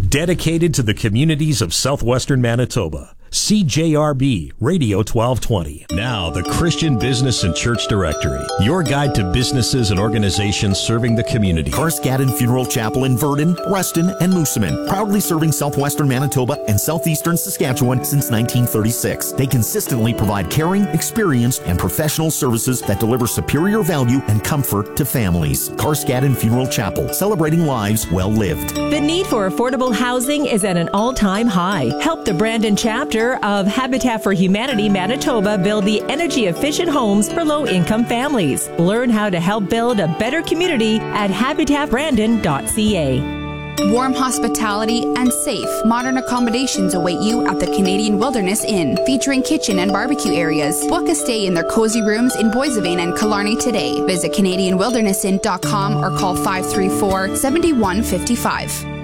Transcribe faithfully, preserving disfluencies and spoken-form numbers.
Dedicated to the communities of southwestern Manitoba. C J R B Radio twelve twenty. Now, the Christian Business and Church Directory, your guide to businesses and organizations serving the community. Carscadden Funeral Chapel in Virden, Reston, and Moosomin, proudly serving southwestern Manitoba and southeastern Saskatchewan since nineteen thirty-six. They consistently provide caring, experienced, and professional services that deliver superior value and comfort to families. Carscadden Funeral Chapel, celebrating lives well lived. The need for affordable housing is at an all-time high. Help the Brandon chapter of Habitat for Humanity Manitoba build the energy-efficient homes for low-income families. Learn how to help build a better community at habitat brandon dot c a. Warm hospitality and safe, modern accommodations await you at the Canadian Wilderness Inn, featuring kitchen and barbecue areas. Book a stay in their cozy rooms in Boissevain and Killarney today. Visit canadian wilderness inn dot com or call five three four, seven one five five.